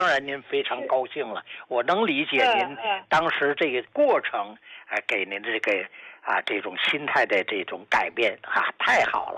当然您非常高兴了，我能理解您当时这个过程，给您这个这种心态的这种改变太好了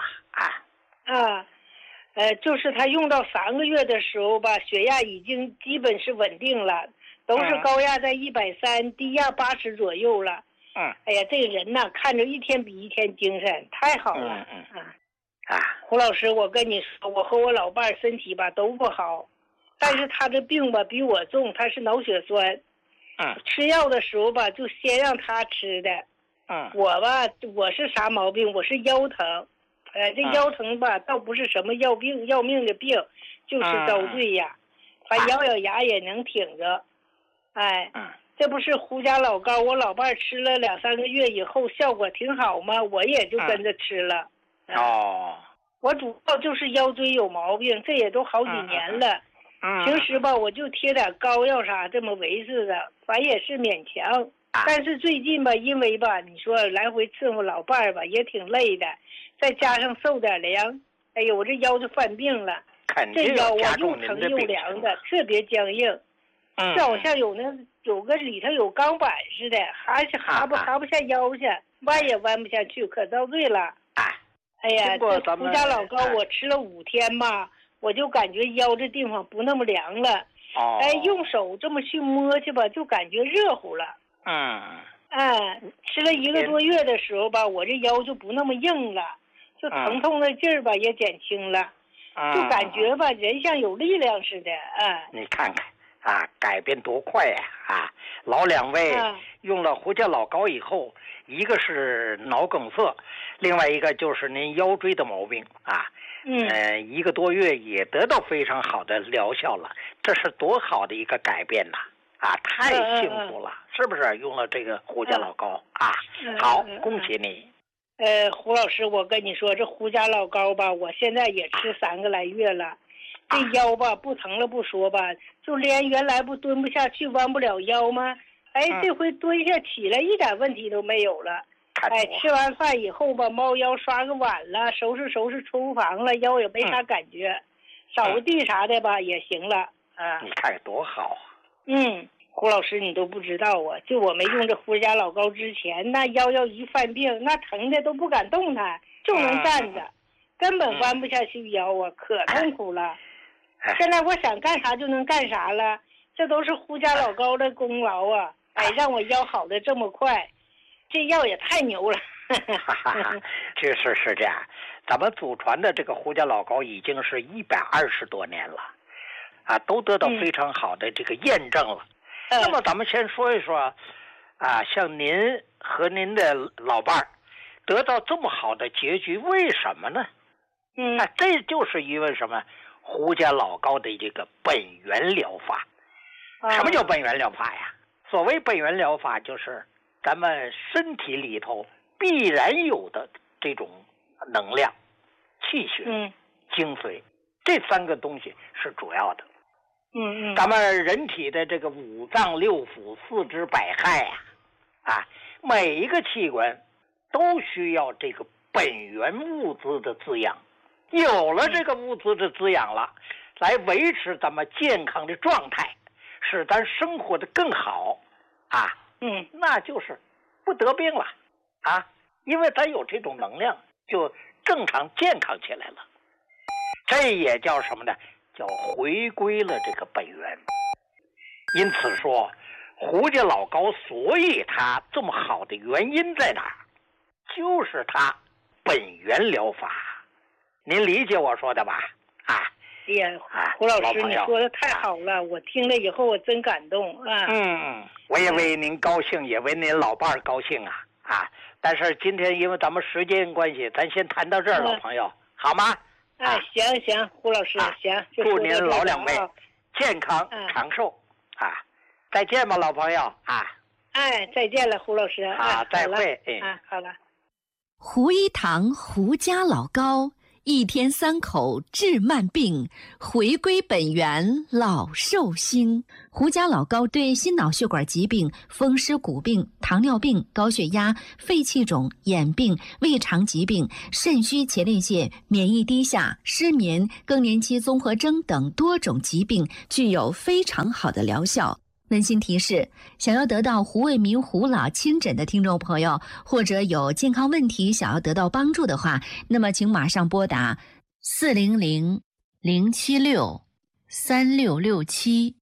就是他用到3个月的时候吧，血压已经基本是稳定了，都是高压在130，低压80左右了。哎呀，这个人呐，看着一天比一天精神，太好了。胡老师，我跟你说，我和我老伴儿身体吧都不好，但是他这病吧比我重，他是脑血栓。吃药的时候吧，就先让他吃的。我吧，我是啥毛病？我是腰疼。这腰疼吧，倒不是什么要命的病，就是遭罪呀。他咬牙也能挺着。这不是胡家老膏，我老伴儿吃了2-3个月以后，效果挺好吗？我也就跟着吃了。我主要就是腰椎有毛病，这也都好几年了。平时吧，我就贴点膏药啥这么维持的，反正也是勉强。但是最近吧，因为吧，你说来回伺候老伴儿吧，也挺累的，再加上受点凉，哎呦，我这腰就犯病了。这腰啊，又疼又凉的，特别僵硬，就好像有个里头有钢板似的，哈不下腰去，弯也弯不下去，可遭罪了。哎呀，这胡家老膏我吃了5天吧，我就感觉腰这地方不那么凉了。用手这么去摸去吧，就感觉热乎了。吃了1个多月的时候吧，我这腰就不那么硬了，就疼痛的劲儿吧也减轻了，就感觉吧人像有力量似的。 你看看改变多快呀！老2位用了胡家老膏以后，一个是脑梗塞，另外一个就是您腰椎的毛病1个多月也得到非常好的疗效了，这是多好的一个改变呐！太幸福了，是不是？用了这个胡家老膏好，恭喜你。 胡老师，我跟你说，这胡家老膏吧，我现在也吃3个来月了，这腰吧不疼了不说吧，就连原来不蹲不下去弯不了腰吗？这回蹲下起来一点问题都没有了。吃完饭以后吧，猫腰刷个碗了，收拾厨房了，腰也没啥感觉，扫个地啥的吧也行了。 你看多好胡老师，你都不知道就我没用这胡家老膏之前，那腰要一犯病，那疼的都不敢动弹，就能站着，根本弯不下去腰可痛苦了。现在我想干啥就能干啥了，这都是胡家老膏的功劳让我腰好的这么快，这药也太牛了。 确实是这样，咱们祖传的这个胡家老膏已经是120多年了都得到非常好的这个验证了。那么咱们先说一说像您和您的老伴儿得到这么好的结局，为什么呢？这就是因为什么？胡家老膏的这个本源疗法。什么叫本源疗法呀？所谓本源疗法，就是咱们身体里头必然有的这种能量、气血、精髓，这3个东西是主要的。咱们人体的这个5脏6腑、4肢百骸每一个器官都需要这个本源物资的滋养，有了这个物资的滋养了，来维持咱们健康的状态，使咱生活的更好那就是不得病了因为咱有这种能量，就正常健康起来了。这也叫什么呢？叫回归了这个本源。因此说胡家老膏所以它这么好的原因在哪儿？就是它本源疗法。您理解我说的吧？ 胡老师你说的太好了，我听了以后我真感动我也为您高兴，也为您老伴儿高兴但是今天因为咱们时间关系，咱先谈到这儿，老朋友好吗？ 行，胡老师行， 祝您老2位健康长寿再见吧，老朋友再见了，胡老师再会好了。 胡一堂胡家老膏一天3口治慢病，回归本源老寿星。胡家老高对心脑血管疾病、风湿骨病、糖尿病、高血压、肺气肿、眼病、胃肠疾病、肾虚前列腺、免疫低下、失眠、更年期综合征等多种疾病具有非常好的疗效。温馨提示：想要得到胡卫民胡老亲诊的听众朋友，或者有健康问题想要得到帮助的话，那么请马上拨打400-076-3667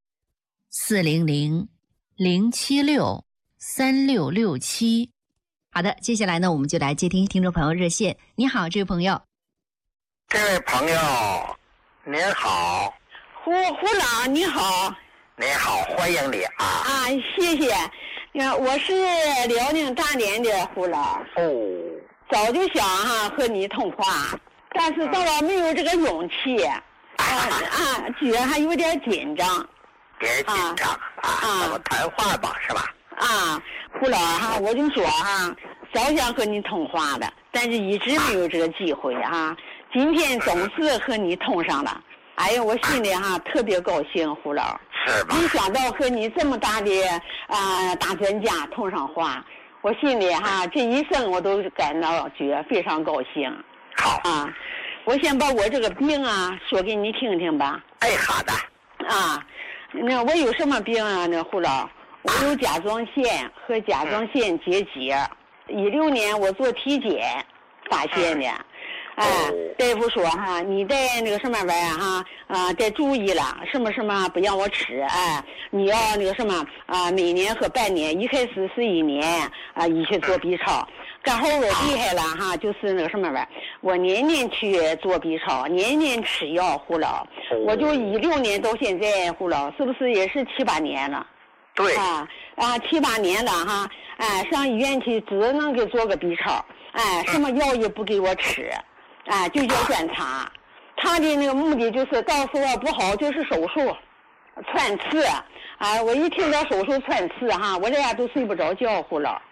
400-076-3667。好的，接下来呢，我们就来接听听众朋友热线。你好，这位朋友。 这位朋友，您好。 胡老，你好。 你好，欢迎你啊！ 啊，谢谢。我是辽宁大连的胡老。 哦。 早就想和你通话，但是到了没有这个勇气。觉得还有点紧张。 别紧张咱们谈话吧，是吧？ 胡老我就说早想和你通话的，但是一直没有这个机会今天总是和你通上了。哎呀，我心里特别高兴，胡老。 是吧？ 没想到和你这么大的大专家通上话，我心里这一生我都感到觉得非常高兴。 好我先把我这个病说给你听听吧。 哎，好的。 那我有什么病那胡老，我有甲状腺和甲状腺结节。16年我做体检发现的。大夫说你得那个什么玩意儿得注意了，什么不让我吃，你要那个什么每年和半年，一开始是1年一去做 B 超，刚好我厉害了就是那个什么玩意儿，我年年去做 B 超，年年吃药，胡老，我就16年到现在，胡老是不是也是7、8年了？ 对 7、8年了上医院去只能给做个 B 超，什么药也不给我吃。就叫观察，他的那个目的就是到时候不好就是手术穿刺我一听到手术穿刺我这都睡不着觉，胡老。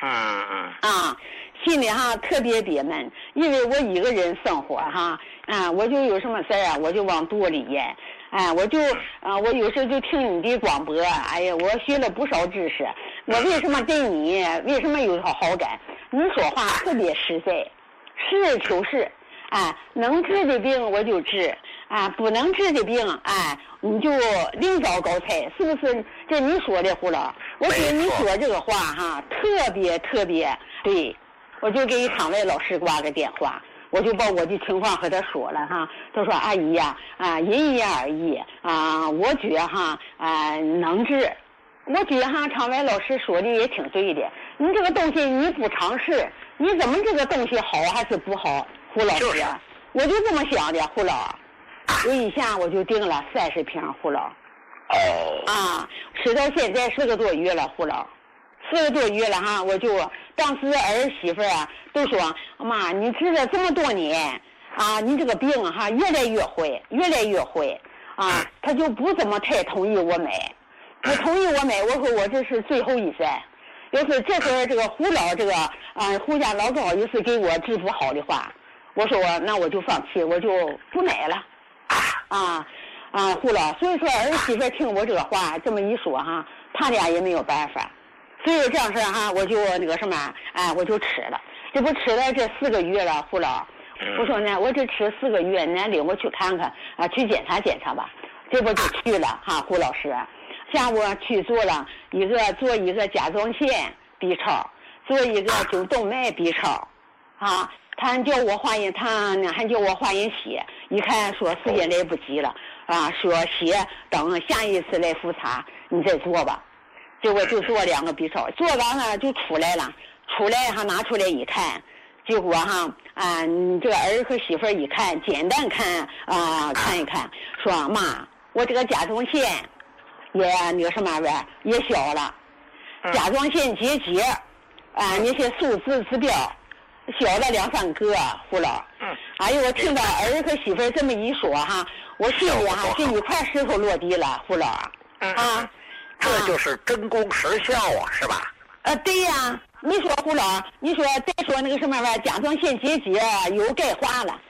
心里特别憋闷，因为我一个人生活我就有什么事儿我就往肚里咽，我有时候就听你的广播，哎呀，我学了不少知识，我为什么对你为什么有好感？你说话特别实在，实事求是。能治的病我就治，不能治的病，你就另找高才，是不是？这你说的胡老，我觉得你说这个话特别对，我就给场外老师挂个电话，我就把我的情况和他说了他说阿姨因人而异我觉得能治，我觉得场外老师说的也挺对的，你这个东西你不尝试，你怎么这个东西好还是不好？胡老师，我就这么想的，胡老，我一下我就订了30瓶，胡老。吃到现在4个多月了，胡老，4个多月了我就当时儿媳妇都说妈，你治了这么多年你这个病越来越坏他就不怎么太同意我买，不同意我买，我说我这是最后一山，要是这会儿这个胡老这个胡家老高要是给我治不好的话。我说那我就放弃，我就不买了，胡老，所以说儿媳妇听我这个话这么一说他俩也没有办法，所以这样事我就那个什么我就吃了，这不吃了这4个月了，胡老，我说呢我这吃4个月，恁领我去看看去检查检查吧，这不就去了胡老师，下午去做一个甲状腺 B 超，做一个颈动脉 B 超他还叫我化验，还叫我化验血，一看说时间来不及了说血等下一次来复查你再做吧，结果就做2个 B 超，做完了就出来了，拿出来一看，结果你这个儿和媳妇一看，简单看看一看，说妈，我这个甲状腺也那个什么玩意儿也小了，甲状腺结节那些数字指标小了2、3个，胡老。哎呦，我听到儿和媳妇这么一说我心里这一块石头落地了，胡老。 这就是真功实效是吧？ 对呀，你说胡老，你说再说那个什么玩意儿，甲状腺结节有钙化了，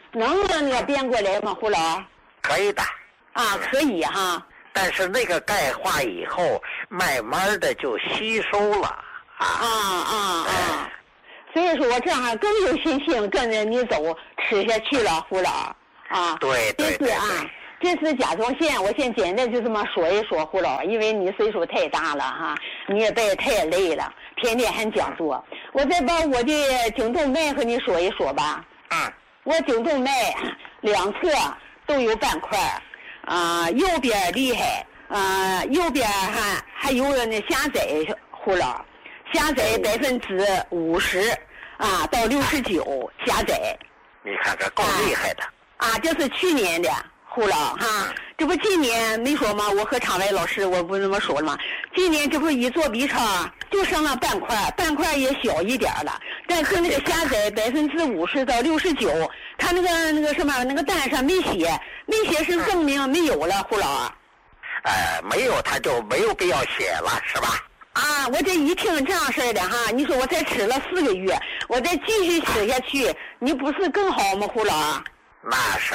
能那个变过来吗，胡老？ 可以的。 啊，可以哈。 但是那个钙化以后，慢慢的就吸收了所以说我这样更有信心跟着你走吃下去了，胡老啊。 对。 这是甲状腺，我先简单就这么说一说，胡老，因为你岁数太大了哈，你也别太累了，天天还讲座。我再把我的颈动脉和你说一说吧。我颈动脉两侧都有斑块，右边厉害，右边还有那狭窄，胡老，狭窄50%到69%狭窄。 你看这够厉害的。 这是去年的。胡老哈，这不今年没说吗？我和常伟老师我不这么说了吗？今年这不一做 B 超就剩了斑块也小一点了，但是那个狭窄50%到69%，他那个什么那个单上没写是证明没有了，胡老。 没有他就没有必要写了，是吧？ 我这一听这样式的哈，你说我再吃了4个月，我再继续吃下去，你不是更好吗，胡老？ 那是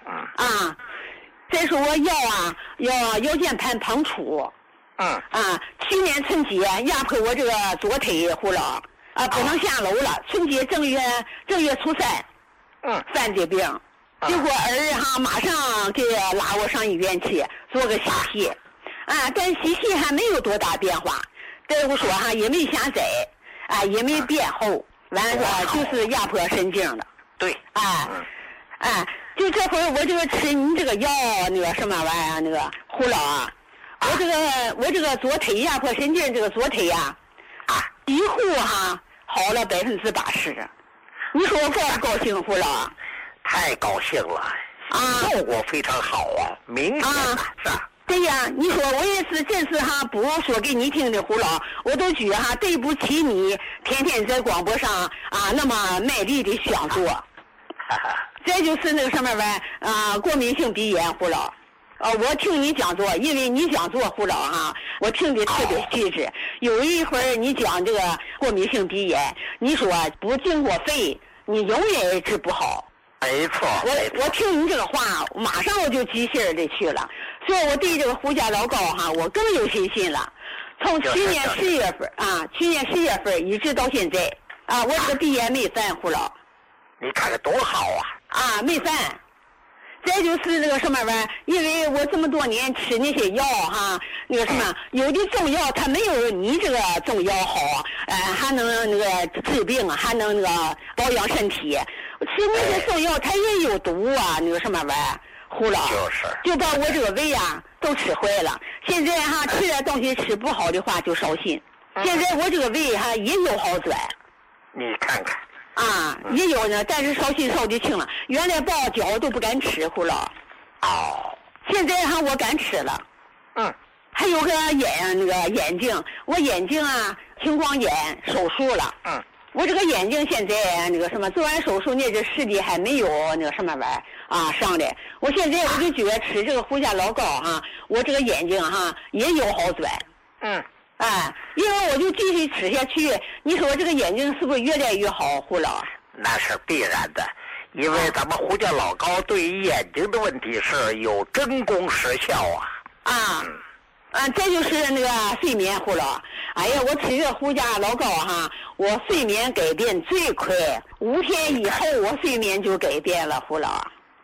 再说我腰间盘膨出，去年春节压迫我这个左腿，胡老不能下楼了。春节正月初3，犯这病，结果儿马上给拉我上医院去做个洗洗，但洗洗还没有多大变化，大夫说也没狭窄，也没变厚，完了就是压迫神经了。 对， 就这会儿我这个吃你这个药那个什么玩意儿那个胡老我这个左腿压迫神经这个左腿几乎好了80%，你说我高不高兴，胡老？ 太高兴了效果非常好明显是吧？ 对呀，你说我也是真是不说给你听的，胡老，我都觉得对不起你天天在广播上那么卖力的讲座。再就是那个什么玩意儿过敏性鼻炎，胡老，我听你讲座，因为你讲座胡老我听的特别细致。有一会儿你讲这个过敏性鼻炎，你说不经过肺，你永远也治不好。 没错。 我听你这个话，马上我就急性的去了，所以我对这个胡家老高我更有信心了。从去年10月份一直到现在我这个鼻炎没犯，胡老。 你看看多好没犯。再就是那个什么玩意儿，因为我这么多年吃那些药那个什么有的中药它没有你这个中药好，还能那个治病，还能那个保养身体。吃那些中药它也有毒那个什么玩意儿，胡老就把我这个胃都吃坏了。现在吃点东西吃不好的话就烧心。现在我这个胃也有好转。 你看看。 也有呢，但是烧心烧的轻了。原来包饺都不敢吃，胡老。现在我敢吃了。还有个眼睛，我眼睛青光眼手术了。我这个眼睛现在那个什么做完手术那这视力还没有那个什么玩意上来。我现在我就觉得吃这个胡家老高我这个眼睛也有好转。因为我就继续吃下去，你说这个眼睛是不是越来越好，胡老？ 那是必然的，因为咱们胡家老高对于眼睛的问题是有真功实效再就是那个睡眠，胡老。我吃这个胡家老高我睡眠改变最快，5天以后我睡眠就改变了，胡老。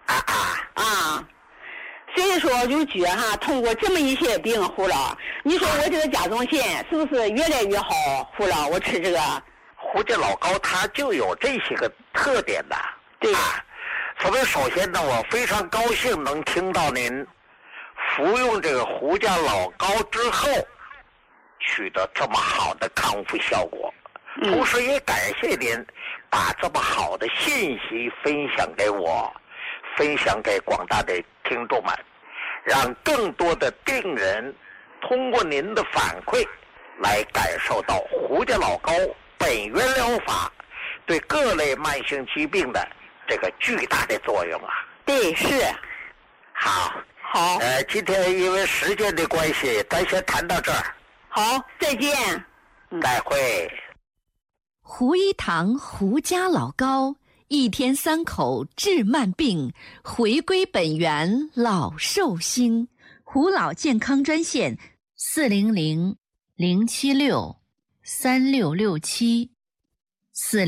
所以说我就觉通过这么一些病，胡老，你说我这个甲状腺是不是越来越好，胡老？我吃这个胡家老高它就有这些个特点的。 对所以首先呢，我非常高兴能听到您服用这个胡家老高之后取得这么好的康复效果，同时也感谢您把这么好的信息分享给我，分享给广大的听众们，让更多的病人通过您的反馈来感受到胡家老高本源疗法对各类慢性疾病的这个巨大的作用对，是。 好。今天因为时间的关系，咱先谈到这儿。 好，再见。 再会。 胡一堂胡家老高一天3口治慢病，回归本源老寿星。胡老健康专线400-076-3667